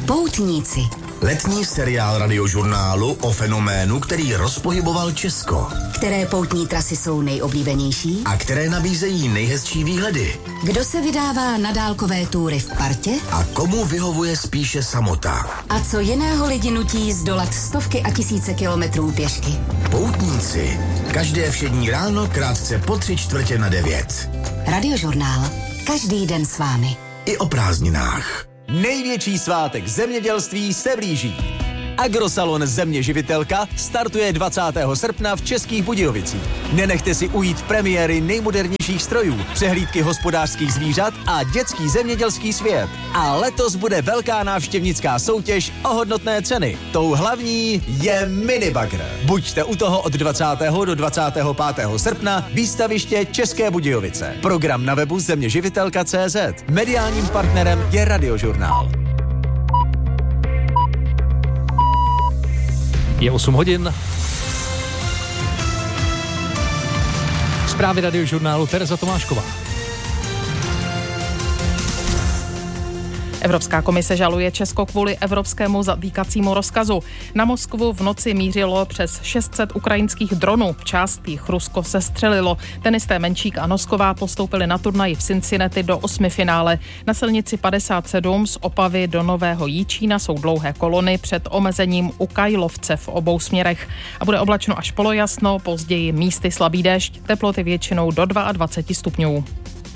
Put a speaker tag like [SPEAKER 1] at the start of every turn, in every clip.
[SPEAKER 1] Poutníci.
[SPEAKER 2] Letní seriál Radiožurnálu o fenoménu, který rozpohyboval Česko.
[SPEAKER 1] Které poutní trasy jsou nejoblíbenější?
[SPEAKER 2] A které nabízejí nejhezčí výhledy.
[SPEAKER 1] Kdo se vydává na dálkové túry v partě?
[SPEAKER 2] A komu vyhovuje spíše samota.
[SPEAKER 1] A co jiného lidi nutí zdolat stovky a tisíce kilometrů pěšky?
[SPEAKER 2] Poutníci. Každé všední ráno krátce po 8:45.
[SPEAKER 1] Radiožurnál. Každý den s vámi.
[SPEAKER 2] I o prázdninách.
[SPEAKER 3] Největší svátek zemědělství se blíží. Agrosalon Země živitelka startuje 20. srpna v Českých Budějovicích. Nenechte si ujít premiéry nejmodernějších strojů, přehlídky hospodářských zvířat a dětský zemědělský svět. A letos bude velká návštěvnická soutěž o hodnotné ceny. Tou hlavní je minibagr. Buďte u toho od 20. do 25. srpna výstaviště České Budějovice. Program na webu zeměživitelka.cz. Mediálním partnerem je Radiožurnál.
[SPEAKER 4] Je 8 hodin. Zprávy Radiožurnálu Tereza Tomášková.
[SPEAKER 5] Evropská komise žaluje Česko kvůli evropskému zatýkacímu rozkazu. Na Moskvu v noci mířilo přes 600 ukrajinských dronů. Část jich Rusko sestřelilo. Tenisté Menčík a Nosková postoupili na turnaji v Cincinnati do 8 finále. Na silnici 57 z Opavy do Nového Jičína jsou dlouhé kolony před omezením u Kajlovce v obou směrech. A bude oblačno až polojasno, později místy slabý déšť, teploty většinou do 22 stupňů.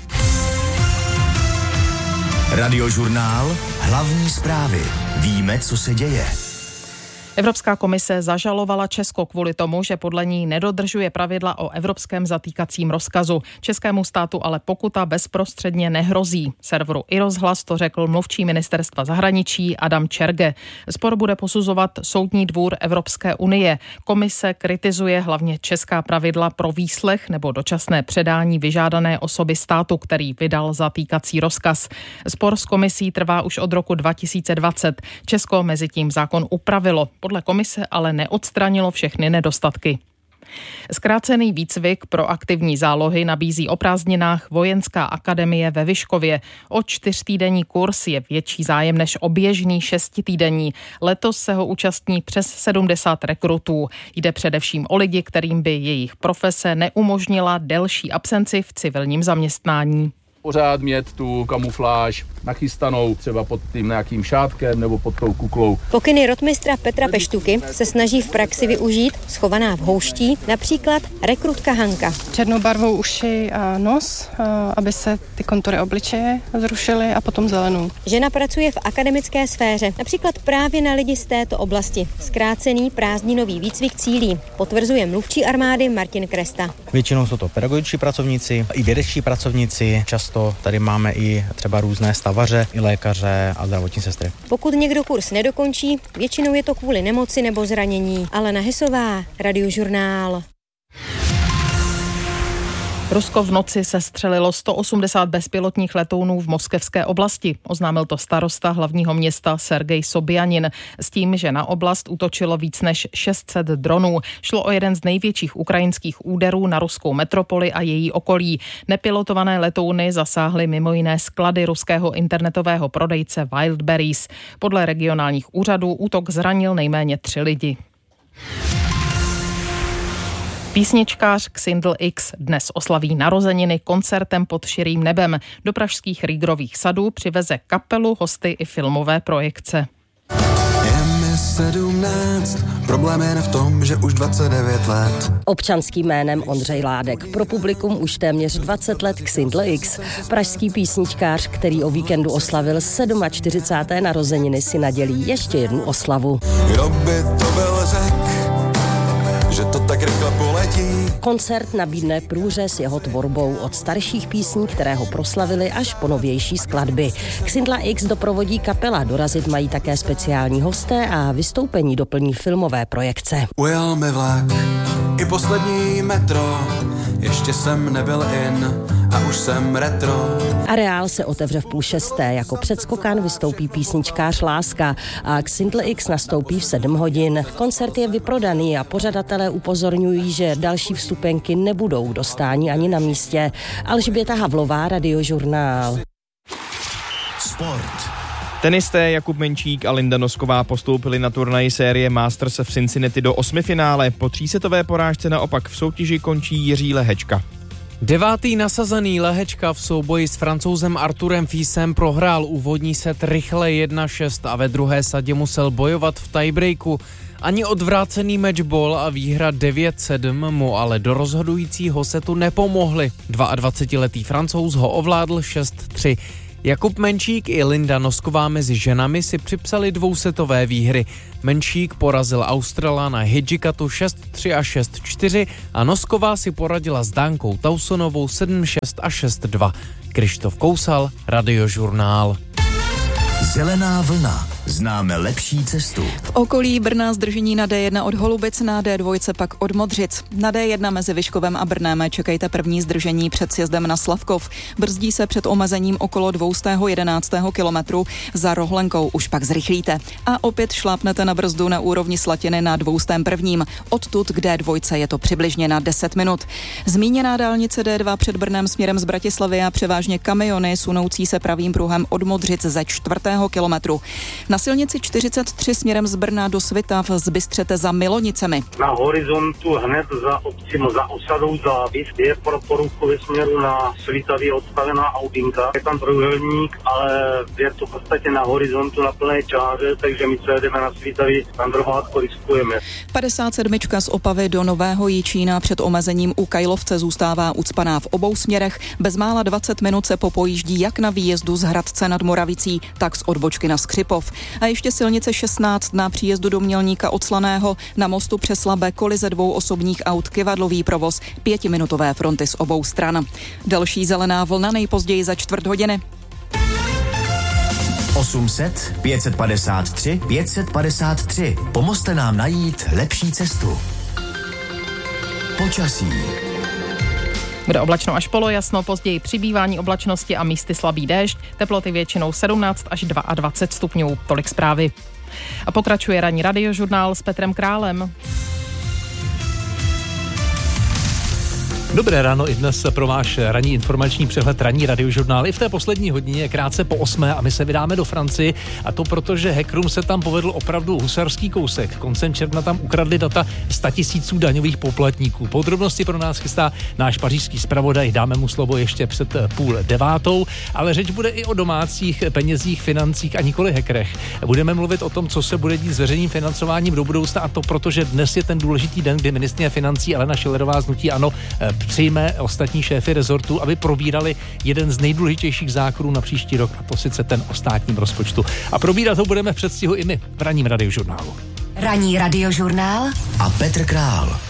[SPEAKER 2] Radiožurnál. Hlavní zprávy. Víme, co se děje.
[SPEAKER 5] Evropská komise zažalovala Česko kvůli tomu, že podle ní nedodržuje pravidla o evropském zatýkacím rozkazu. Českému státu ale pokuta bezprostředně nehrozí. Serveru iRozhlas to řekl mluvčí ministerstva zahraničí Adam Čerge. Spor bude posuzovat Soudní dvůr Evropské unie. Komise kritizuje hlavně česká pravidla pro výslech nebo dočasné předání vyžádané osoby státu, který vydal zatýkací rozkaz. Spor s komisí trvá už od roku 2020. Česko mezitím zákon upravilo. Podle komise ale neodstranilo všechny nedostatky. Zkrácený výcvik pro aktivní zálohy nabízí o prázdninách Vojenská akademie ve Vyškově. O 4týdenní kurz je větší zájem než o běžný 6týdenní. Letos se ho účastní přes 70 rekrutů. Jde především o lidi, kterým by jejich profese neumožnila delší absenci v civilním zaměstnání.
[SPEAKER 6] Pořád mít tu kamufláž nachystanou třeba pod tím nějakým šátkem nebo pod tou kuklou.
[SPEAKER 7] Pokyny rotmistra Petra Peštuky se snaží v praxi využít schovaná v houští, například rekrutka Hanka.
[SPEAKER 8] Černou barvou uši a nos, aby se ty kontury obličeje zrušily, a potom zelenou.
[SPEAKER 7] Žena pracuje v akademické sféře, například právě na lidi z této oblasti. Zkrácený prázdninový výcvik cílí, potvrzuje mluvčí armády Martin Kresta.
[SPEAKER 9] Většinou jsou to pedagogičtí pracovníci, i vědečtí pracovníci, často tady máme i třeba různé stavaře, i lékaře a zdravotní sestry.
[SPEAKER 7] Pokud někdo kurz nedokončí, většinou je to kvůli nemoci nebo zranění. Alena Hesová, Radiožurnál.
[SPEAKER 5] Rusko v noci sestřelilo 180 bezpilotních letounů v moskevské oblasti. Oznámil to starosta hlavního města Sergej Sobjanin s tím, že na oblast útočilo víc než 600 dronů. Šlo o jeden z největších ukrajinských úderů na ruskou metropoli a její okolí. Nepilotované letouny zasáhly mimo jiné sklady ruského internetového prodejce Wildberries. Podle regionálních úřadů útok zranil nejméně 3 lidi. Písničkář Xindl X dnes oslaví narozeniny koncertem pod širým nebem. Do pražských Rýgrových sadů přiveze kapelu, hosty i filmové projekce.
[SPEAKER 10] Je mi 17, problém je v tom, že už 29 let.
[SPEAKER 11] Občanským jménem Ondřej Ládek. Pro publikum už téměř 20 let Xindl X. Pražský písničkář, který o víkendu oslavil 47. narozeniny, si nadělí ještě jednu oslavu.
[SPEAKER 10] Kdo by to byl řek, že to tak rychle poletí.
[SPEAKER 11] Koncert nabídne průřez jeho tvorbou od starších písní, které ho proslavily, až po novější skladby. Xindla X doprovodí kapela, dorazit mají také speciální hosté a vystoupení doplní filmové projekce.
[SPEAKER 10] Ujel mi vlak, i poslední metro, ještě jsem nebyl in a už jsem retro.
[SPEAKER 11] Areál se otevře v 5:30, jako předskokan vystoupí písničkář Láska a Xindl X nastoupí v 7 hodin. Koncert je vyprodaný a pořadatelé upozorňují, že další vstupenky nebudou dostání ani na místě. Alžběta Havlová, Radiožurnál.
[SPEAKER 2] Sport.
[SPEAKER 12] Tenisté Jakub Menčík a Linda Nosková postoupili na turnaji série Masters v Cincinnati do 8. finále. Po třísetové porážce naopak v soutěži končí Jiří Lehečka.
[SPEAKER 13] 9. nasazený Lehečka v souboji s Francouzem Arturem Fisem prohrál úvodní set rychle 1-6 a ve druhé sadě musel bojovat v tiebreaku. Ani odvrácený matchball a výhra 9-7 mu ale do rozhodujícího setu nepomohly. 22letý Francouz ho ovládl 6-3. Jakub Menčík i Linda Nosková mezi ženami si připsali dvousetové výhry. Menčík porazil Australana Hidžikatu 6-3 a 6-4 a Nosková si poradila s Dánkou Tausonovou 7-6 a 6-2. Krištof Kousal, Radiožurnál.
[SPEAKER 2] Zelená vlna. Známe lepší cestu.
[SPEAKER 14] V okolí Brna zdržení na D1 od Holubic, na D2 pak od Modřic. Na D1 mezi Vyškovem a Brnem čekejte první zdržení před sjezdem na Slavkov. Brzdí se před omezením okolo 211. kilometru. Za Rohlenkou už pak zrychlíte. A opět šlápnete na brzdu na úrovni Slatiny na 201. Odtud k D2 je to přibližně na 10 minut. Zmíněná dálnice D2 před Brnem směrem z Bratislavy a převážně kamiony sunoucí se pravým pruhem od Modřic ze 4. kilometru. Na silnici 43 směrem z Brna do Svitav zbystřete za Milonicemi.
[SPEAKER 15] Na horizontu hned za obcím, za osadou Záviš je pro poruchu ve směru na Svitavě odstavená Audinka. Je tam trojúhelník, ale je to v podstatě na horizontu na plné čáře, takže my se jdeme na Svitavě, tam drvátko riskujeme. 57 z Opavy do Nového Jičína před omezením u Kajlovce zůstává ucpaná v obou směrech. Bezmála 20 minut se popojíždí jak na výjezdu z Hradce nad Moravicí, tak z odbočky na Skřipov. A ještě silnice 16 na příjezdu do Mělníka od Slaného, na mostu přes Labe kolize dvou osobních aut, kyvadlový provoz, 5minutové fronty z obou stran. Další zelená vlna nejpozději za čtvrt hodiny.
[SPEAKER 2] 800 553 553. Pomozte nám najít lepší cestu. Počasí.
[SPEAKER 5] Bude oblačno až polojasno, později přibývání oblačnosti a místy slabý déšť, teploty většinou 17 až 22 stupňů. Tolik zprávy. A pokračuje ranní radiožurnál s Petrem Králem.
[SPEAKER 4] Dobré ráno i dnes pro váš ranní informační přehled ranní radiožurnál. I v té poslední hodině krátce po 8 a my se vydáme do Francii a to proto, že hackerům se tam povedl opravdu husarský kousek. Koncem června tam ukradli data 100 000 daňových poplatníků. Podrobnosti pro nás chystá náš pařížský zpravodaj, dáme mu slovo ještě před 8:30, ale řeč bude i o domácích penězích, financích a nikoli hackerech. Budeme mluvit o tom, co se bude dít s veřejným financováním do budoucna a to proto, že dnes je ten důležitý den, kdy ministryně financí Alena Schillerová z hnutí ANO přijme ostatní šéfy rezortu, aby probírali jeden z nejdůležitějších zákonů na příští rok, a to sice ten o státním rozpočtu. A probírat ho budeme v předstihu i my v ranním radiožurnálu.
[SPEAKER 1] Ranní radiožurnál
[SPEAKER 2] a Petr Král.